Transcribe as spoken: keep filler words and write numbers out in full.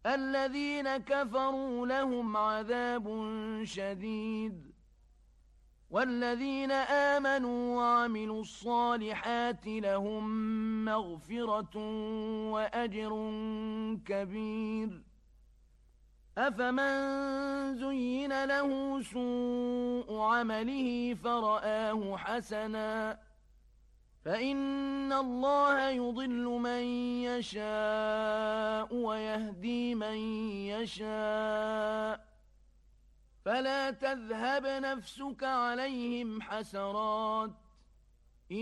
الذين كفروا لهم عذاب شديد، والذين آمنوا وعملوا الصالحات لهم مغفرة وأجر كبير. أفمن زين له سوء عمله فرآه حسنا فإن الله يضل من يشاء ويهدي من يشاء، فلا تذهب نفسك عليهم حسرات